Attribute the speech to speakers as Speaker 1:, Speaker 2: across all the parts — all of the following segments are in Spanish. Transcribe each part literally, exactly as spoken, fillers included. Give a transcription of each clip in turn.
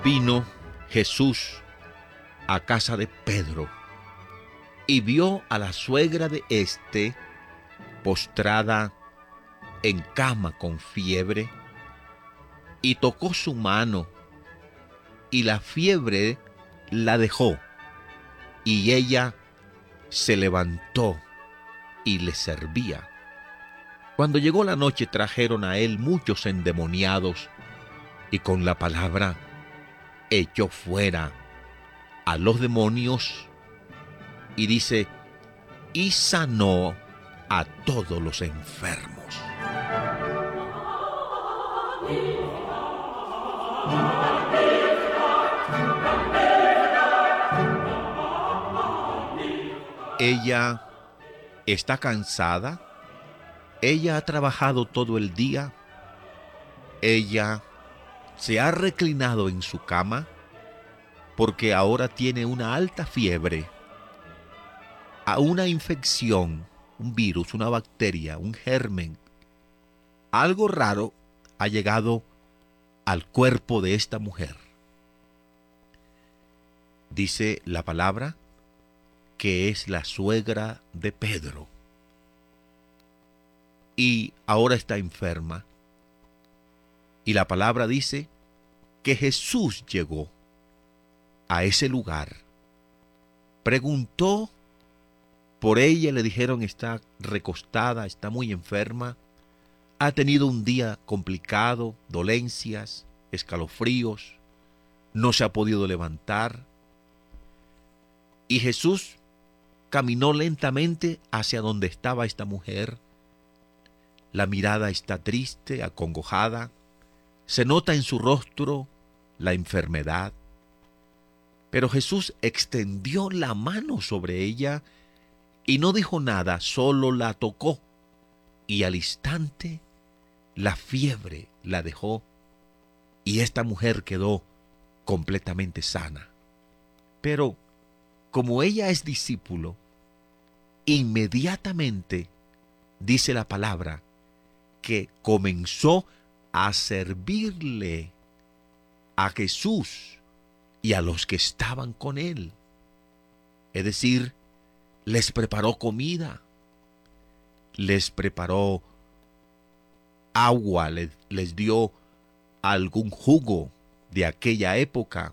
Speaker 1: Vino Jesús a casa de Pedro y vio a la suegra de éste postrada en cama con fiebre, y tocó su mano, y la fiebre la dejó, y ella se levantó y le servía. Cuando llegó la noche, trajeron a él muchos endemoniados, y con la palabra echó fuera a los demonios, y dice, y sanó a todos los enfermos. Ella está cansada, ella ha trabajado todo el día, ella se ha reclinado en su cama porque ahora tiene una alta fiebre, a una infección, un virus, una bacteria, un germen. Algo raro ha llegado al cuerpo de esta mujer. Dice la palabra que es la suegra de Pedro. Y ahora está enferma. Y la palabra dice que Jesús llegó a ese lugar. Preguntó por ella, le dijeron está recostada, está muy enferma. Ha tenido un día complicado, dolencias, escalofríos, no se ha podido levantar. Y Jesús caminó lentamente hacia donde estaba esta mujer. La mirada está triste, acongojada. Se nota en su rostro la enfermedad. Pero Jesús extendió la mano sobre ella y no dijo nada, solo la tocó. Y al instante la fiebre la dejó y esta mujer quedó completamente sana. Pero como ella es discípulo, inmediatamente dice la palabra que comenzó a servirle a Jesús y a los que estaban con él. Es decir, les preparó comida, les preparó agua, les, les dio algún jugo de aquella época.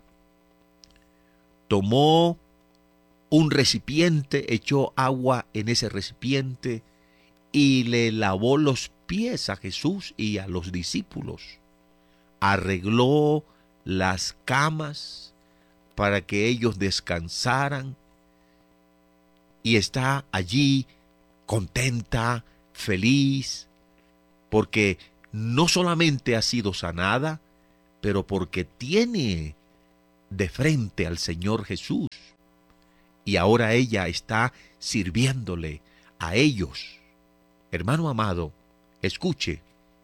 Speaker 1: Tomó un recipiente, echó agua en ese recipiente y le lavó los pies a Jesús y a los discípulos. Arregló las camas para que ellos descansaran y está allí contenta, feliz, porque no solamente ha sido sanada, pero porque tiene de frente al Señor Jesús. Y ahora ella está sirviéndole a ellos. Hermano amado, escuche,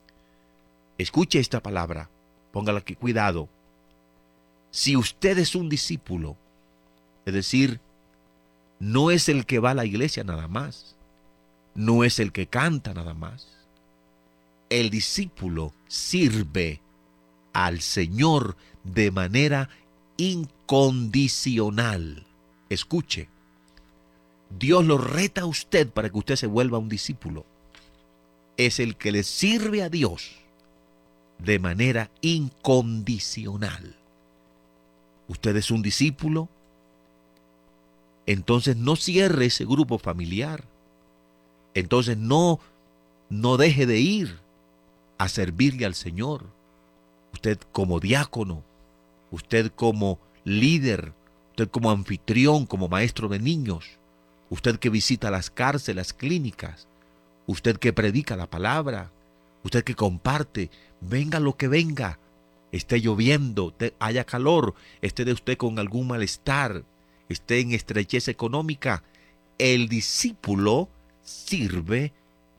Speaker 1: escuche esta palabra, póngala aquí, cuidado. Si usted es un discípulo, es decir, no es el que va a la iglesia nada más, no es el que canta nada más. El discípulo sirve al Señor de manera incondicional. Escuche, Dios lo reta a usted para que usted se vuelva un discípulo. Es el que le sirve a Dios de manera incondicional. Usted es un discípulo, entonces no cierre ese grupo familiar. Entonces no, no deje de ir a servirle al Señor. Usted como diácono, usted como líder, usted como anfitrión, como maestro de niños, usted que visita las cárceles, las clínicas, usted que predica la palabra, usted que comparte, venga lo que venga, esté lloviendo, te, haya calor, esté de usted con algún malestar, esté en estrechez económica, el discípulo sirve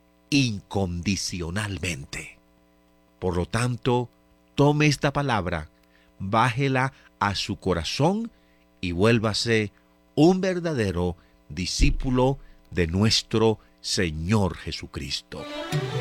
Speaker 1: incondicionalmente. Por lo tanto, tome esta palabra, bájela a su corazón y vuélvase un verdadero discípulo de nuestro Señor Jesucristo.